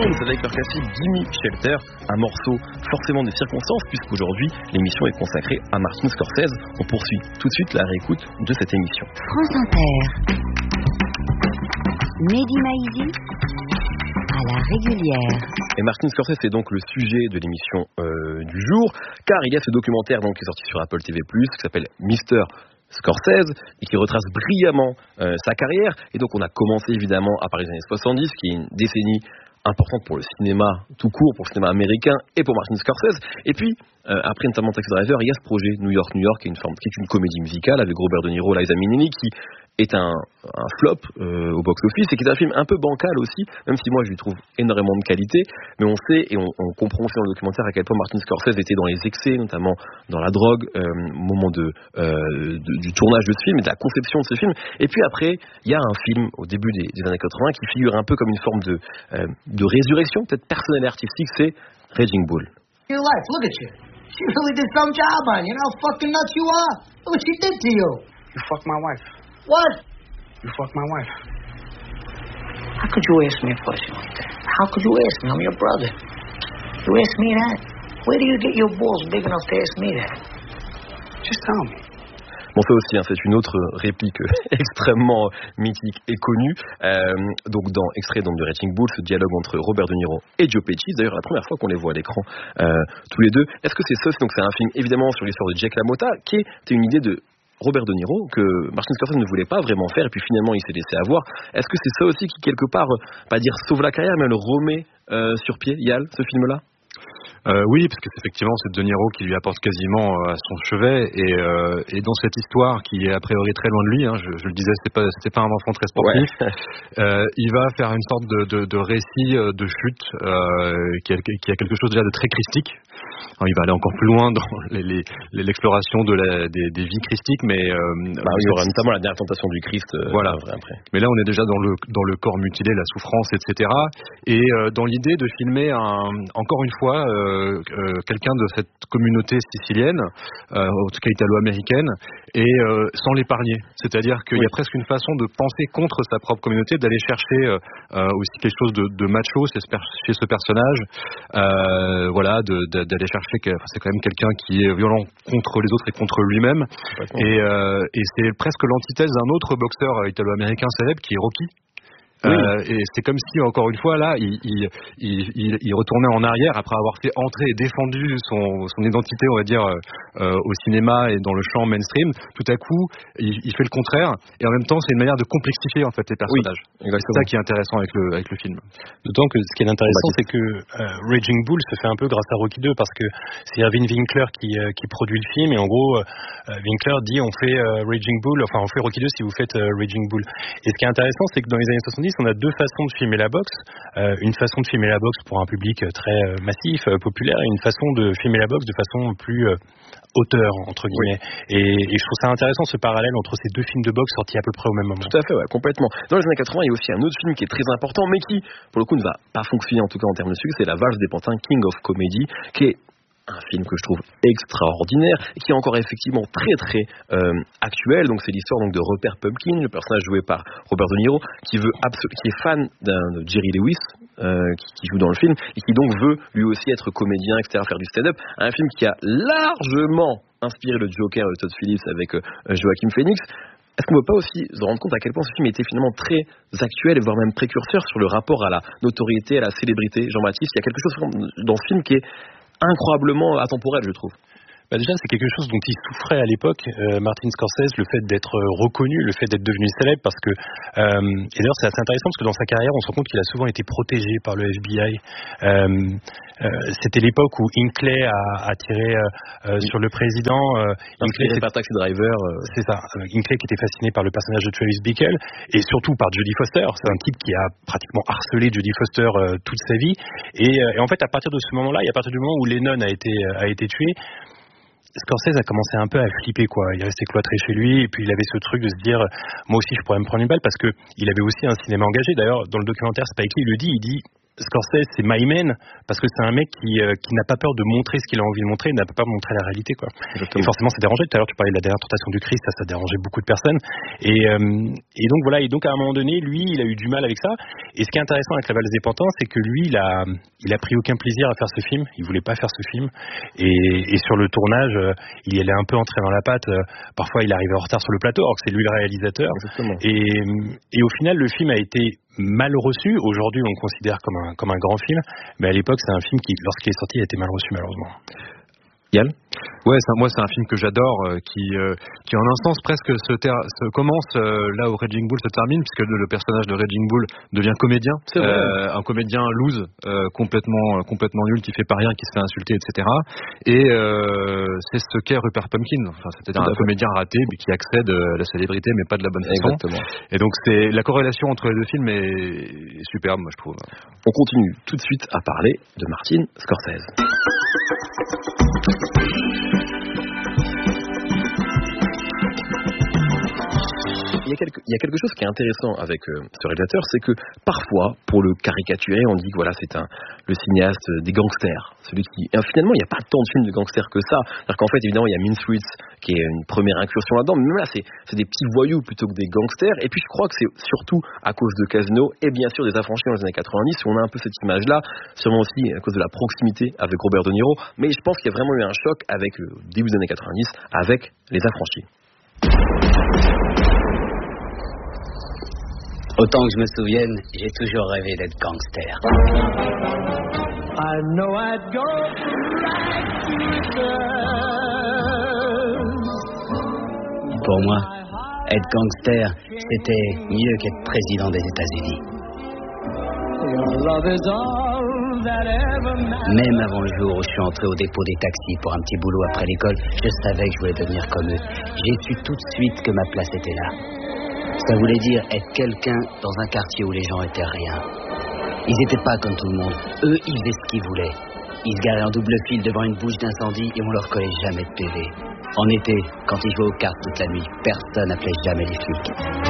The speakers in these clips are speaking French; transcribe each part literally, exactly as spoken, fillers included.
Stones avec leur classique Gimme Shelter, un morceau forcément des circonstances puisqu'aujourd'hui l'émission est consacrée à Martin Scorsese. On poursuit tout de suite la réécoute de cette émission. France Inter. Mehdi Maizi à la régulière. Et Martin Scorsese est donc le sujet de l'émission euh, du jour, car il y a ce documentaire donc, qui est sorti sur Apple T V plus, qui s'appelle Mister Scorsese et qui retrace brillamment euh, sa carrière. Et donc on a commencé évidemment à parler des années soixante-dix, qui est une décennie importante pour le cinéma tout court, pour le cinéma américain et pour Martin Scorsese. Et puis euh, après notamment Taxi Driver, il y a ce projet New York New York, qui est une forme, qui est une comédie musicale avec Robert De Niro, Liza Minnelli, qui est un, un flop euh, au box-office et qui est un film un peu bancal aussi, même si moi je lui trouve énormément de qualité, mais on sait et on, on comprend aussi dans le documentaire à quel point Martin Scorsese était dans les excès, notamment dans la drogue euh, au moment de, euh, de, du tournage de ce film et de la conception de ce film. Et puis après, il y a un film au début des, des années quatre-vingts qui figure un peu comme une forme de, euh, de résurrection, peut-être personnelle et artistique, c'est Raging Bull. Your life, look at you. She really did some job on you. You know how fucking nuts you are. Look what she did to you. You fucked my wife. What? You fucked my wife. How could you ask me a question like that? How could you ask me? I'm your brother. You ask me that? Where do you get your balls big enough to ask me that? Just tell me. Bon, ça aussi, hein, c'est une autre réplique extrêmement mythique et connue. Euh, donc, dans extrait donc, de Raging Bull, ce dialogue entre Robert De Niro et Joe Pesci, c'est d'ailleurs la première fois qu'on les voit à l'écran euh, tous les deux. Est-ce que c'est ça? Donc, c'est un film évidemment sur l'histoire de Jake LaMotta, qui est une idée de Robert De Niro que Martin Scorsese ne voulait pas vraiment faire et puis finalement il s'est laissé avoir. Est-ce que c'est ça aussi qui quelque part, pas dire sauve la carrière, mais le remet euh, sur pied, Yal, ce film-là? Euh, oui, parce que c'est effectivement c'est De Niro qui lui apporte quasiment euh, à son chevet et, euh, et dans cette histoire qui est a priori très loin de lui, hein, je, je le disais, c'est pas c'était pas un enfant très sportif. Ouais. euh, il va faire une sorte de, de, de récit de chute euh, qui, a, qui a quelque chose déjà de très christique. Alors, il va aller encore plus loin dans les, les, l'exploration de la, des, des vies christiques, mais euh, bah, il y aura notamment la dernière tentation du Christ. Euh, voilà. Après. Mais là, on est déjà dans le dans le corps mutilé, la souffrance, et cetera. Et euh, dans l'idée de filmer un, encore une fois euh, euh, quelqu'un de cette communauté sicilienne, euh, en tout cas italo-américaine, et euh, sans l'épargner. C'est-à-dire qu'il oui. y a presque une façon de penser contre sa propre communauté, d'aller chercher euh, aussi quelque chose de, de macho chez ce personnage, euh, voilà, de, de, d'aller chercher que enfin, c'est quand même quelqu'un qui est violent contre les autres et contre lui-même et, euh, et c'est presque l'antithèse d'un autre boxeur italo-américain célèbre qui est Rocky. Oui. Euh, et c'est comme si, encore une fois, là, il, il, il, il retournait en arrière après avoir fait entrer et défendu son, son identité, on va dire, euh, au cinéma et dans le champ mainstream. Tout à coup, il, il fait le contraire. Et en même temps, c'est une manière de complexifier, en fait, les personnages. Oui, c'est ça qui est intéressant avec le, avec le film. D'autant que ce qui est intéressant, c'est que euh, Raging Bull se fait un peu grâce à Rocky deux, parce que c'est Irving Winkler qui, euh, qui produit le film. Et en gros, euh, Winkler dit, on fait euh, Raging Bull, enfin, on fait Rocky deux si vous faites euh, Raging Bull. Et ce qui est intéressant, c'est que dans les années soixante-dix, on a deux façons de filmer la boxe. Euh, une façon de filmer la boxe pour un public très euh, massif, euh, populaire, et une façon de filmer la boxe de façon plus euh, auteur, entre guillemets. Oui. Et, et je trouve ça intéressant, ce parallèle entre ces deux films de boxe sortis à peu près au même moment. Tout à fait, ouais, complètement. Dans les années quatre-vingts, il y a aussi un autre film qui est très important, mais qui, pour le coup, ne va pas fonctionner, en tout cas en termes de succès, c'est La Valse des Pantins, King of Comedy, qui est un film que je trouve extraordinaire et qui est encore effectivement très très euh, actuel. Donc c'est l'histoire donc de Rupert Pupkin, le personnage joué par Robert De Niro, qui veut absolu- qui est fan d'un de Jerry Lewis, euh, qui, qui joue dans le film et qui donc veut lui aussi être comédien, et cetera, faire du stand-up. Un film qui a largement inspiré le Joker de Todd Phillips avec euh, Joaquin Phoenix. Est-ce qu'on ne peut pas aussi se rendre compte à quel point ce film était finalement très actuel et voire même précurseur sur le rapport à la notoriété, à la célébrité? Jean-Baptiste, il y a quelque chose dans ce film qui est incroyablement atemporel, je trouve. Bah déjà, c'est quelque chose dont il souffrait à l'époque, euh, Martin Scorsese, le fait d'être reconnu, le fait d'être devenu célèbre, parce que, euh, et d'ailleurs c'est assez intéressant parce que dans sa carrière, on se rend compte qu'il a souvent été protégé par le F B I. Euh, euh, c'était l'époque où Hinckley a, a tiré euh, sur le président. Euh, Hinckley, c'est pas Taxi Driver. Euh... C'est ça. Hinckley qui était fasciné par le personnage de Travis Bickle et surtout par Jodie Foster. C'est un type qui a pratiquement harcelé Jodie Foster euh, toute sa vie. Et, euh, et en fait, à partir de ce moment-là, et à partir du moment où Lennon a été a été tué, Scorsese a commencé un peu à flipper, quoi. Il restait cloîtré chez lui et puis il avait ce truc de se dire moi aussi je pourrais me prendre une balle, parce que il avait aussi un cinéma engagé. D'ailleurs dans le documentaire, Spike Lee le dit, il dit Scorsese, c'est my man, parce que c'est un mec qui, euh, qui n'a pas peur de montrer ce qu'il a envie de montrer, n'a pas peur de montrer la réalité, quoi. Exactement. Et forcément, c'est dérangé. Tout à l'heure, tu parlais de la dernière tentation du Christ, ça, ça dérangeait beaucoup de personnes. Et, euh, et donc voilà. Et donc à un moment donné, lui, il a eu du mal avec ça. Et ce qui est intéressant avec La Valse des Pantins, c'est que lui, il a, il a pris aucun plaisir à faire ce film. Il voulait pas faire ce film. Et, et sur le tournage, euh, il allait un peu entrer dans la patte. Euh, parfois, il arrivait en retard sur le plateau, alors que c'est lui le réalisateur. Exactement. Et, et au final, le film a été mal reçu. Aujourd'hui, on le considère comme un, comme un grand film, mais à l'époque, c'est un film qui, lorsqu'il est sorti, a été mal reçu, malheureusement. Yann ? Ouais, ça, moi c'est un film que j'adore, euh, qui, euh, qui en un sens presque se, ter- se commence euh, là où Raging Bull se termine, puisque le, le personnage de Raging Bull devient comédien, C'est vrai. euh, un comédien loose, euh, complètement, euh, complètement nul, qui fait pas rien, qui se fait insulter, et cetera. Et euh, c'est ce qu'est Rupert Pupkin, enfin, c'est-à-dire un comédien raté, mais qui accède à la célébrité, mais pas de la bonne façon. Exactement. Et donc c'est la corrélation entre les deux films est, est superbe, moi je trouve. On continue tout de suite à parler de Martin Scorsese. Il y, a quelque, il y a quelque chose qui est intéressant avec euh, ce réalisateur, c'est que parfois, pour le caricaturer, on dit que voilà, c'est un, le cinéaste des gangsters. Celui qui, et finalement, il n'y a pas tant de films de gangsters que ça. C'est-à-dire qu'en fait, évidemment, il y a Mean Streets, qui est une première incursion là-dedans, mais même là, c'est, c'est des petits voyous plutôt que des gangsters. Et puis, je crois que c'est surtout à cause de Casino et bien sûr des Affranchis dans les années quatre-vingt-dix, où on a un peu cette image-là, sûrement aussi à cause de la proximité avec Robert De Niro. Mais je pense qu'il y a vraiment eu un choc avec le début des années quatre-vingt-dix, avec les Affranchis. Autant que je me souvienne, j'ai toujours rêvé d'être gangster. I know I'd go Pour moi, être gangster, c'était mieux qu'être président des États-Unis. Même avant le jour où je suis entré au dépôt des taxis pour un petit boulot après l'école, je savais que je voulais devenir comme eux. J'ai su tout de suite que ma place était là. Ça voulait dire être quelqu'un dans un quartier où les gens étaient rien. Ils n'étaient pas comme tout le monde. Eux, ils faisaient ce qu'ils voulaient. Ils se garaient en double file devant une bouche d'incendie et on leur collait jamais de P V. En été, quand ils jouaient aux cartes toute la nuit, personne n'appelait jamais les flics.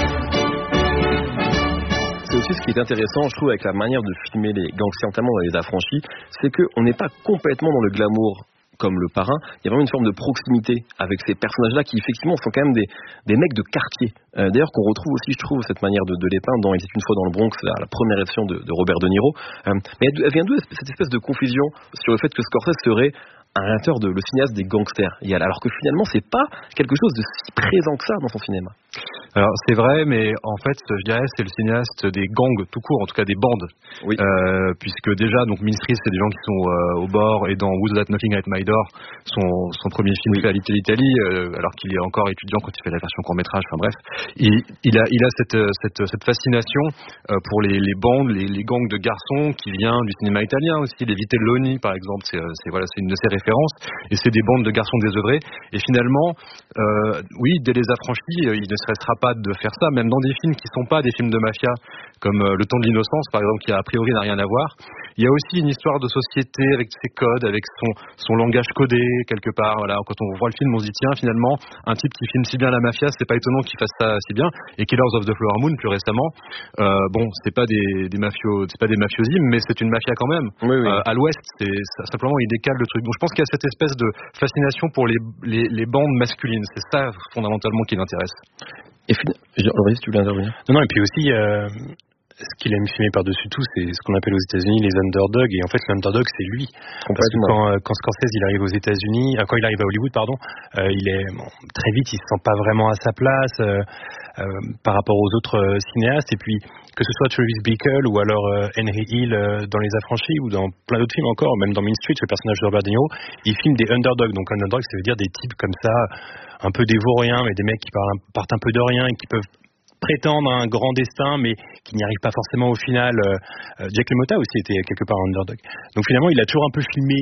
C'est aussi ce qui est intéressant, je trouve, avec la manière de filmer les gangsters, notamment dans Les Affranchis, c'est qu'on n'est pas complètement dans le glamour comme Le Parrain. Il y a vraiment une forme de proximité avec ces personnages-là qui, effectivement, sont quand même des, des mecs de quartier. Euh, d'ailleurs, qu'on retrouve aussi, je trouve, cette manière de, de les peindre dans Il était une fois dans le Bronx, la, la première édition de, de Robert De Niro. Euh, mais elle, elle vient d'où cette espèce de confusion sur le fait que Scorsese serait un réalisateur de le cinéaste des gangsters, alors que finalement c'est pas quelque chose de si présent que ça dans son cinéma. Alors c'est vrai, mais en fait je dirais c'est le cinéaste des gangs tout court, en tout cas des bandes. Oui. Euh, puisque déjà donc Mean Streets, c'est des gens qui sont euh, au bord, et dans Who's That Knocking at My Door, son, son premier film, oui, fait à Little Italy, euh, alors qu'il est encore étudiant quand il fait la version court métrage. Enfin bref, il, il a il a cette cette, cette fascination euh, pour les, les bandes, les, les gangs de garçons qui vient du cinéma italien aussi. Les Vitelloni par exemple, c'est, c'est voilà c'est une de ses références. Et c'est des bandes de garçons désœuvrés. Et finalement, euh, oui, dès Les Affranchis, euh, il ne se restera pas de faire ça, même dans des films qui ne sont pas des films de mafia, comme euh, Le Temps de l'Innocence, par exemple, qui a priori n'a rien à voir. Il y a aussi une histoire de société avec ses codes, avec son, son langage codé, quelque part. Voilà. Quand on voit le film, on se dit, tiens, finalement, un type qui filme si bien la mafia, c'est pas étonnant qu'il fasse ça si bien. Et Killers of the Flower Moon, plus récemment, euh, bon, c'est pas des, des mafios, c'est pas des mafiosi, mais c'est une mafia quand même. Oui, oui. Euh, à l'ouest, c'est, ça, simplement, il décale le truc. Donc je pense qu'il y a cette espèce de fascination pour les, les, les bandes masculines. C'est ça, fondamentalement, qui l'intéresse. Et finalement, si tu voulais intervenir. Non, non, et puis aussi, euh, ce qu'il aime filmer par-dessus tout, c'est ce qu'on appelle aux États-Unis les underdogs. Et en fait, l'underdog, c'est lui. Parce que quand, quand Scorsese il arrive aux États-Unis, quand il arrive à Hollywood, pardon, euh, il est bon, très vite, il se sent pas vraiment à sa place euh, euh, par rapport aux autres euh, cinéastes. Et puis, que ce soit Travis Bickle ou alors euh, Henry Hill euh, dans Les Affranchis ou dans plein d'autres films encore, même dans Mean Streets, le personnage de Robert De Niro, il filme des underdogs. Donc, un underdog, ça veut dire des types comme ça, un peu des vauriens, mais des mecs qui partent un peu de rien et qui peuvent prétendre à un grand destin, mais qui n'y arrivent pas forcément au final. Euh, Jack LaMotta aussi était quelque part un underdog. Donc finalement, il a toujours un peu filmé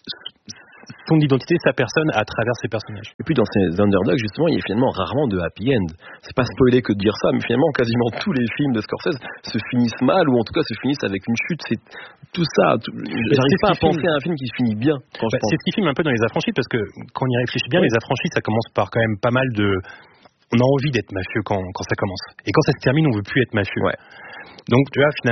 son identité, sa personne à travers ses personnages. Et puis dans ces underdogs, justement, il y a finalement rarement de happy end. C'est pas spoilé que de dire ça, mais finalement, quasiment tous les films de Scorsese se finissent mal, ou en tout cas se finissent avec une chute. C'est tout ça. Tout... J'arrive pas à penser à un film qui se finit bien. Quand bah, je pense. C'est ce qui filme un peu dans Les Affranchis, parce que quand on y réfléchit bien, oui. Les Affranchis, ça commence par quand même pas mal de... On a envie d'être mafieux quand, quand ça commence. Et quand ça se termine, on veut plus être mafieux. Ouais. Donc, tu vois, finalement,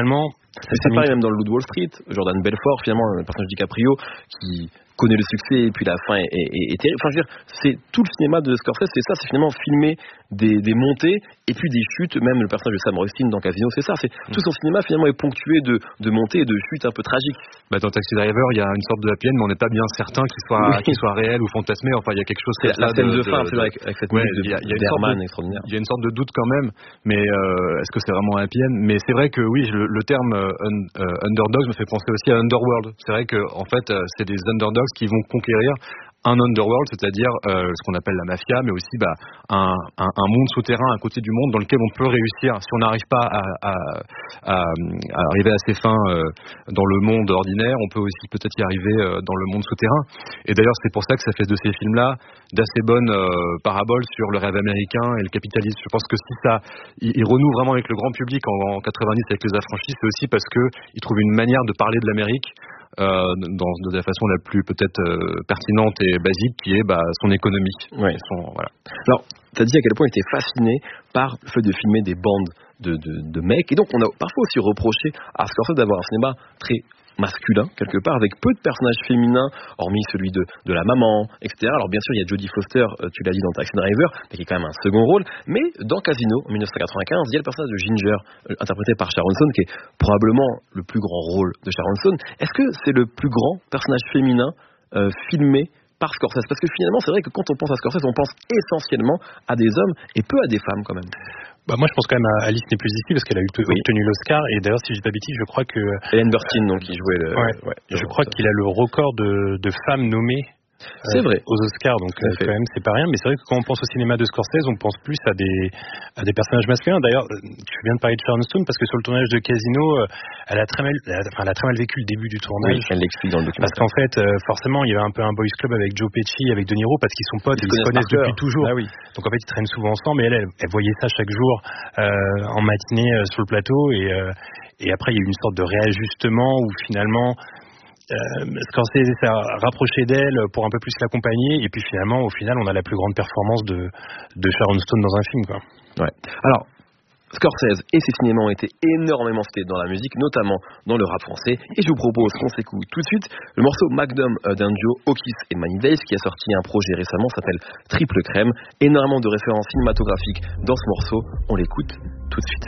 C'est pareil même dans le Loup de Wall Street, Jordan Belfort, finalement, le personnage de DiCaprio qui connaît le succès et puis la fin est, est, est, est terrible. Enfin, je veux dire, c'est tout le cinéma de Scorsese, c'est ça, c'est finalement filmer des, des montées et puis des chutes. Même le personnage de Sam Rockwell dans Casino, c'est ça. C'est mmh. tout son cinéma finalement est ponctué de, de montées et de chutes un peu tragiques. Bah, dans Taxi Driver, il y a une sorte de happy end, mais on n'est pas bien certain qu'il soit, oui. qu'il soit réel ou fantasmé. Enfin, il y a quelque chose. C'est la, la scène de, de fin, de, c'est vrai, avec cette ouais, musique de, y a, y a d'Herman de, extraordinaire. Il y a une sorte de doute quand même, mais euh, est-ce que c'est vraiment un happy end? Mais c'est vrai que oui, le, le terme euh, un, euh, underdogs me fait penser aussi à Underworld. C'est vrai que en fait, euh, c'est des underdogs qui vont conquérir un underworld, c'est-à-dire euh, ce qu'on appelle la mafia, mais aussi bah, un, un, un monde souterrain à côté du monde dans lequel on peut réussir. Si on n'arrive pas à, à, à, à arriver à ses fins euh, dans le monde ordinaire, on peut aussi peut-être y arriver euh, dans le monde souterrain. Et d'ailleurs, c'est pour ça que ça fait de ces films-là d'assez bonnes euh, paraboles sur le rêve américain et le capitalisme. Je pense que si ça, il, il renoue vraiment avec le grand public en, en quatre-vingt-dix avec Les Affranchis, c'est aussi parce que il trouve une manière de parler de l'Amérique Euh, dans, de la façon la plus peut-être euh, pertinente et basique, qui est bah, son économie. Ouais. Son, voilà. Alors, tu as dit à quel point il était fasciné par le fait de filmer des bandes de, de, de mecs, et donc on a parfois aussi reproché à Scorsese d'avoir un cinéma très masculin, quelque part, avec peu de personnages féminins, hormis celui de, de la maman, et cetera. Alors bien sûr, il y a Jodie Foster, euh, tu l'as dit dans Taxi Driver, mais qui est quand même un second rôle, mais dans Casino, en dix-neuf cent quatre-vingt-quinze, il y a le personnage de Ginger, euh, interprété par Sharon Stone, qui est probablement le plus grand rôle de Sharon Stone. Est-ce que c'est le plus grand personnage féminin euh, filmé par Scorsese? Parce que finalement, c'est vrai que quand on pense à Scorsese, on pense essentiellement à des hommes et peu à des femmes quand même. Bah moi je pense quand même à Alice n'est plus ici parce qu'elle a eu oui. obtenu l'Oscar, et d'ailleurs si je dis pas bêtise, je crois que Ellen Burstyn donc qui jouait le ouais, ouais, je crois ça. qu'il a le record de, de femmes nommées c'est euh, vrai. aux Oscars, donc euh, quand même c'est pas rien, mais c'est vrai que quand on pense au cinéma de Scorsese, on pense plus à des à des personnages masculins. D'ailleurs, tu viens de parler de Sharon Stone parce que sur le tournage de Casino, elle a très mal, elle a, enfin, elle a très mal vécu le début du tournage. Oui, elle l'explique dans le documentaire. Parce qu'en fait, euh, forcément, il y avait un peu un boys club avec Joe Pesci, avec De Niro, parce qu'ils sont potes, ils, ils se connaissent depuis toujours. Ah oui. Donc en fait, ils traînent souvent ensemble, et elle, elle, elle voyait ça chaque jour euh, en matinée euh, sur le plateau, et euh, et après il y a eu une sorte de réajustement où finalement Euh, Scorsese s'est rapproché d'elle pour un peu plus l'accompagner, et puis finalement au final on a la plus grande performance de, de Sharon Stone dans un film, quoi. Ouais. Alors Scorsese et ses cinémas ont été énormément cités dans la musique, notamment dans le rap français, et je vous propose qu'on s'écoute tout de suite le morceau Magnum d'un duo Okis et Money Days, qui a sorti un projet récemment, s'appelle Triple Crème. Énormément de références cinématographiques dans ce morceau, on l'écoute tout de suite.